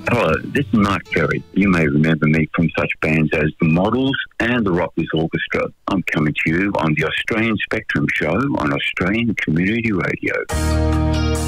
Hello, this is Mark Ferry. You may remember me from such bands as The Models and the Rockers Orchestra. I'm coming to you on the Australian Spectrum Show on Australian Community Radio.